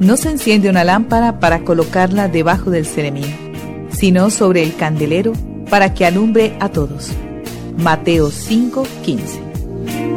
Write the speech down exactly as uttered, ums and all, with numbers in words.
No se enciende una lámpara para colocarla debajo del ceremino, sino sobre el candelero para que alumbre a todos. Mateo cinco, quince.